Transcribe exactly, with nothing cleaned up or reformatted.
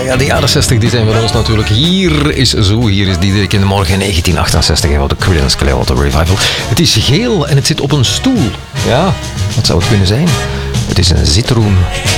ja, de jaren zestig die zijn van ons natuurlijk. Hier is zo, hier is Diederik in de Morgen negentien achtenzestig en wat de Creedence Clearwater Revival. Het is geel en het zit op een stoel. Ja, wat zou het kunnen zijn? Het is een citroen.